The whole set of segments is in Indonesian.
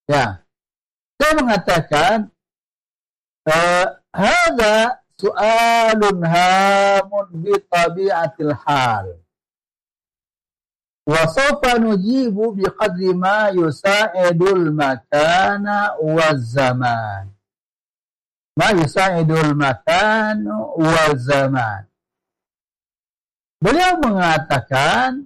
Ya, saya mengatakan hadza su'alun hamun bi tabi'atil hal. Wa sawfa nujibu bi qadri ma yusa'idul makana waz zaman. Ma yusa'idul makan waz zaman. Beliau mengatakan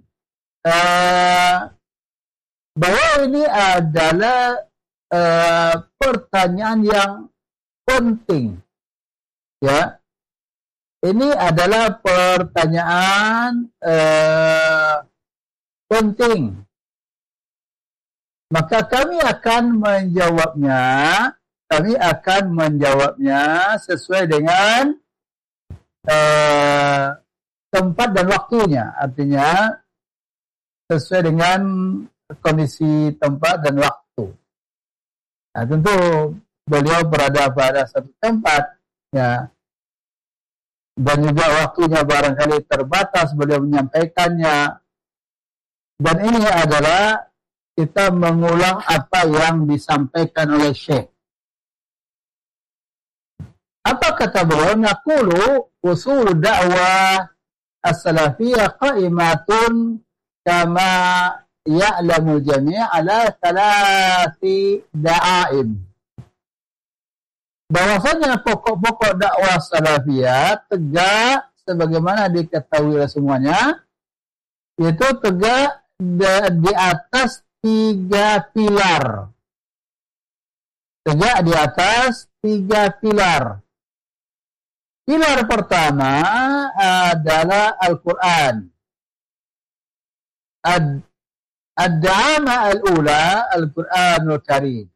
bahwa ini adalah pertanyaan yang penting. Ya, ini adalah pertanyaan penting. Maka kami akan menjawabnya sesuai dengan tempat dan waktunya. Artinya sesuai dengan kondisi tempat dan waktu. Nah, tentu beliau berada pada satu tempat, ya, dan juga waktunya barangkali terbatas beliau menyampaikannya. Dan ini adalah kita mengulang apa yang disampaikan oleh Syekh. Apa kata beliau? Naqulu usul da'wah as-salafiyah qa'imatun kama ya'lamu jami' ala thalathi da'aim. Bahwasanya pokok-pokok dakwah salafiyah tegak sebagaimana diketahui oleh semuanya, yaitu tegak di atas 3 pilar. Tegak di atas 3 pilar. Pilar pertama adalah Al-Quran. Ad-da'ama al-ula Al-Quranul Karim.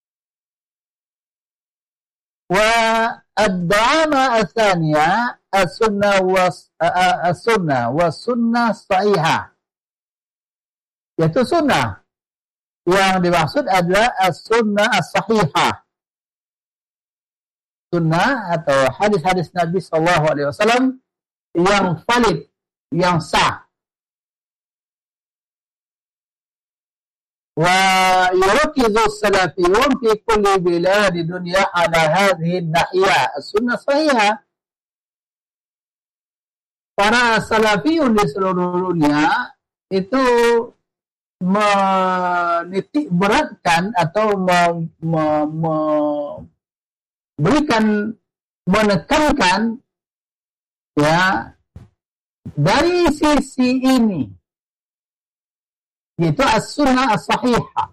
Wa ad-da'ama al-thaniya as-sunnah was-sunnah sahihah. Yaitu sunnah. Yang dimaksud adalah as-sunnah as-sahihah. Sunnah atau hadis-hadis Nabi SAW yang valid, yang sah. Wa yurkizu salafiyun fi kulli biladi dunya ala hadhihi an-nahiyah as-sunnah sahihah. Para salafiyun di seluruh dunia itu menitik beratkan atau menekankan, ya, dari sisi ini, yaitu as-sunnah as-sahihah.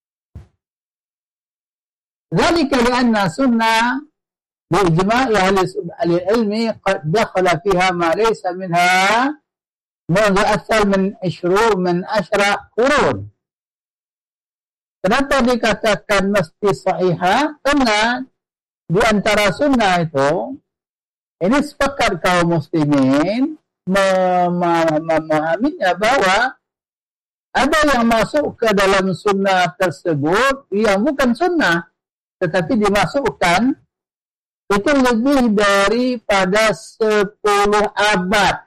Dzalika li'anna sunnah bi'ijma'i ahli ilmi qad dakhala fiha ma laysa minha منذ أكثر من 10 قرون. Kenapa dikatakan mesti sahihah? Karena di antara sunnah itu, ini sepakat kaum muslimin memahaminya bahwa ada yang masuk ke dalam sunnah tersebut yang bukan sunnah, tetapi dimasukkan itu lebih daripada 10 abad.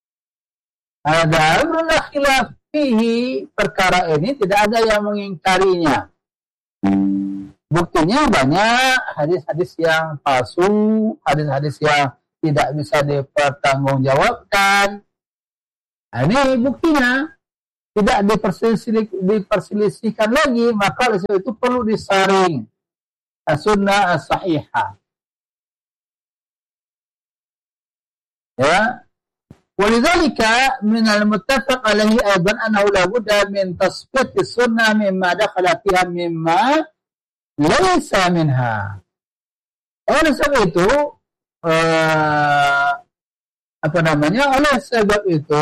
Ada khilaf fihi, perkara ini tidak ada yang mengingkarinya. Buktinya banyak hadis-hadis yang palsu, hadis-hadis yang tidak bisa dipertanggungjawabkan. Nah, ini buktinya tidak diperselisihkan lagi, maka oleh sebab itu perlu disaring as-sunnah as-sahihah. Ya. ولذلك من المتفق عليه أيضا أنه لا بد من تصفية السنة مما دخل فيها مما ليس منها. Oleh sebab itu, oleh sebab itu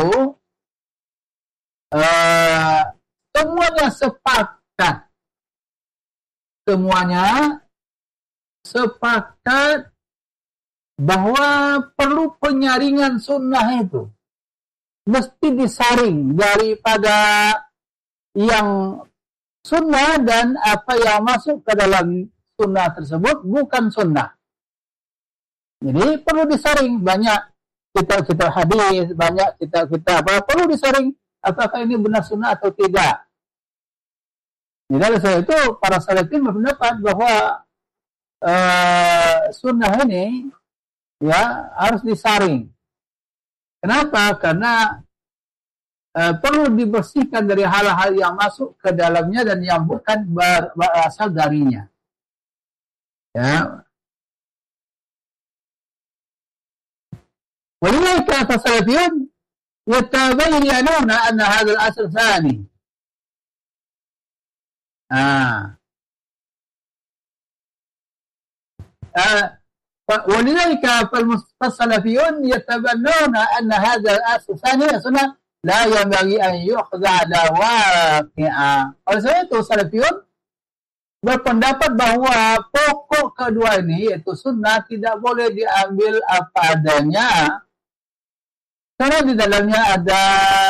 semuanya sepakat bahwa perlu penyaringan sunnah itu. Mesti disaring daripada yang sunnah dan apa yang masuk ke dalam sunnah tersebut bukan sunnah. Jadi perlu disaring. Banyak kitab-kitab hadis, banyak kitab-kitab apa, perlu disaring apakah ini benar sunnah atau tidak. Jadi oleh sebab itu para salafin berpendapat bahwa sunnah ini ya harus disaring. Kenapa? Karena perlu dibersihkan dari hal-hal yang masuk ke dalamnya dan yang bukan berasal darinya. Ya. ولذلك فالسلفيون يتبينون أن هذا الأصل ثاني. ولذلك فالسلفيون يتبنون أن هذا الأصل الثاني أصلا لا ينبغي أن يؤخذ على واقعه. Oleh sebab itu salafiyun berpendapat bahwa pokok kedua ini yaitu sunnah tidak boleh diambil apa adanya karena di dalamnya ada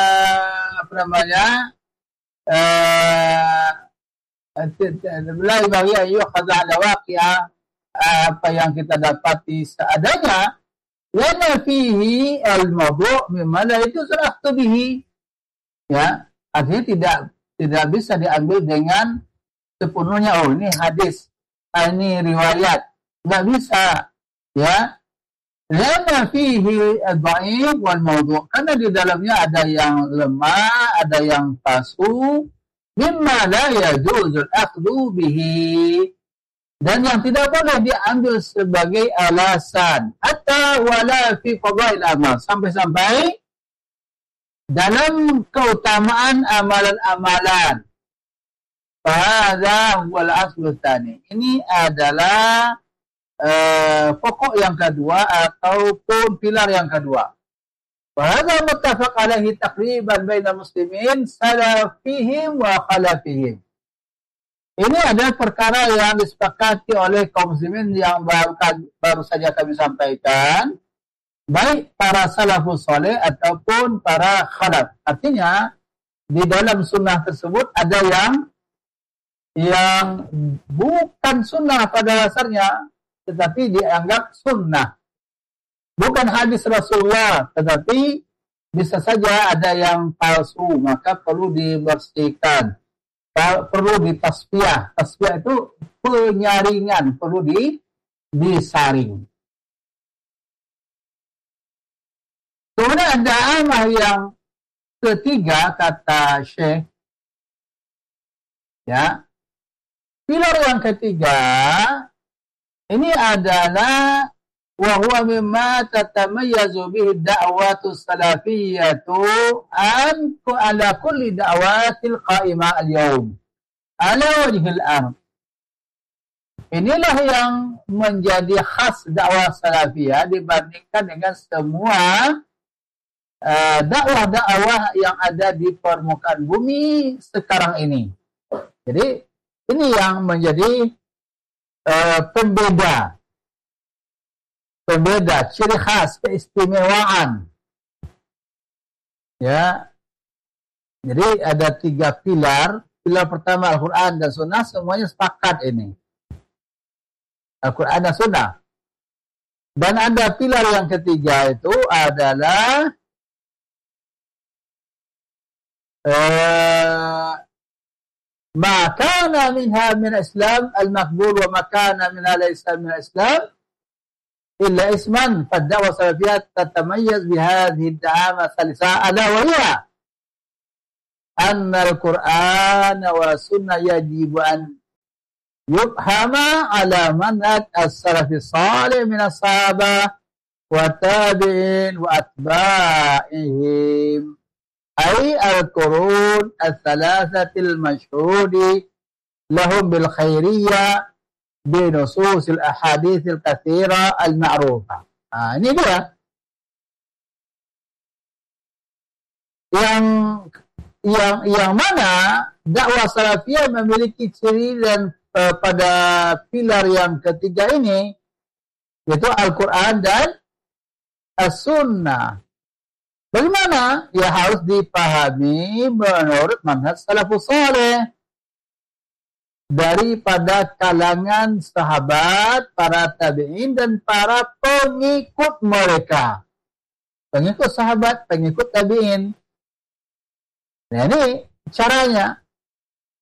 la yanbaghi an yu'khadha ala waqi'ah, apa yang kita dapati seadanya. Lama fihi al-mawdu' mimma la yajuzul akhdhu bihi. Ya, artinya tidak bisa diambil dengan sepenuhnya. Oh, ini hadis, ini riwayat. Enggak bisa. Ya. Lama fihi al-dha'if wal mawdu'. Karena di dalamnya ada yang lemah, ada yang palsu. Mimma la yajuzul akhdhu bihi. Dan yang tidak boleh diambil sebagai alasan hatta wala fi fadail amal, sampai-sampai dalam keutamaan amalan-amalan. Fahadha wal aslu tsani. Ini adalah pokok yang kedua ataupun pilar yang kedua. Fahadha muttafaq alaihi taqriban bainal muslimin salafihim wa khalafihim. Ini adalah perkara yang disepakati oleh kaum muslimin yang baru saja kami sampaikan, baik para salafus saleh ataupun para khalaf. Artinya di dalam sunnah tersebut ada yang bukan sunnah pada dasarnya, tetapi dianggap sunnah. Bukan hadis Rasulullah, tetapi bisa saja ada yang palsu, maka perlu dibersihkan. Perlu ditasfiyah. Tasfiyah itu penyaringan, perlu disaring. Kemudian ada amal yang ketiga, kata Syekh. Ya. Pilar yang ketiga, ini adalah وهو مما تتميز به الدعوة السلفية على كل دعوات القائمة اليوم على وجه الأرض. Inilah yang menjadi khas dakwah salafiyah dibandingkan dengan semua dakwah-dakwah yang ada di permukaan bumi sekarang ini. Jadi ini yang menjadi pembeda, ciri khas, keistimewaan. Ya. Jadi ada 3 pilar. Pilar pertama Al-Quran dan Sunnah, semuanya sepakat ini. Al-Quran dan Sunnah. Dan ada pilar yang ketiga itu adalah ma kana minha min Islam al-maqbul wa ma kana minha laysa min Islam إلا اسما. فالدعوة السلفية تتميز بهذه الدعامة الثالثة ألا وهي أن القرآن والسنة يجب أن يفهم على منهج السلف الصالح من الصحابة والتابعين وأتباعهم، أي القرون الثلاثة المشهود لهم بالخيرية بنصوص الأحاديث الكثيرة المعروفة. Ini dia yang mana dakwah salafiyah memiliki ciri dan pada pilar yang ketiga ini, yaitu Al-Quran dan As-Sunnah. Bagaimana? Ya harus dipahami menurut manhaj salafus saleh daripada kalangan sahabat, para tabi'in, dan para pengikut mereka. Pengikut sahabat, pengikut tabi'in. Nah, ini caranya.